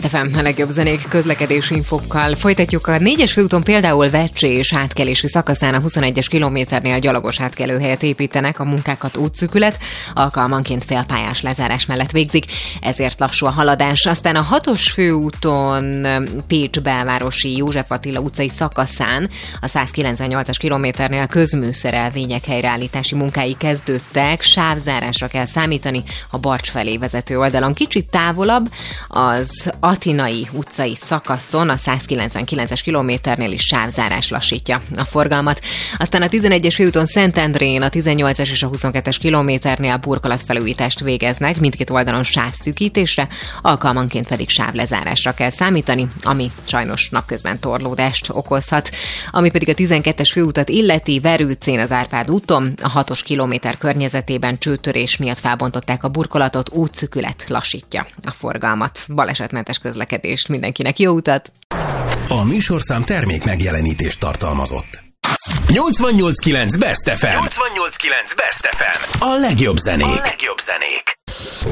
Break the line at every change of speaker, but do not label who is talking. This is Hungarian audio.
FM, a legjobb zenék közlekedési infokkal. Folytatjuk a 4-es főúton például Vecsés átkelési szakaszán a 21-es kilométernél gyalogos átkelőhelyet építenek, a munkákat útszűkület, alkalmanként félpályás lezárás mellett végzik, ezért lassú a haladás. Aztán a 6-os főúton Pécs belvárosi József Attila utcai szakaszán a 198-as kilométernél közműszerelvények helyreállítási munkái kezdődtek, sávzárásra kell számítani a Barcs felé vezető oldalon. Kicsit távolabb az Atinai utcai szakaszon a 199-es kilométernél is sávzárás lassítja a forgalmat. Aztán a 11-es főúton Szentendrén a 18-es és a 22-es kilométernél burkolatfelújítást végeznek, mindkét oldalon sávszűkítésre, alkalmanként pedig sávlezárásra kell számítani, ami sajnos napközben torlódást okozhat. Ami pedig a 12-es főutat illeti, Verőcén az Árpád úton, a 6-os kilométer környezetében csőtörés miatt felbontották a burkolatot, útszűkület lassítja a forgalmat. Balesetmentes közlekedést mindenkinek, jó utat!
A műsorszám termék megjelenítést tartalmazott. 88.9 Best FM. 88.9 Best FM. A legjobb zenék.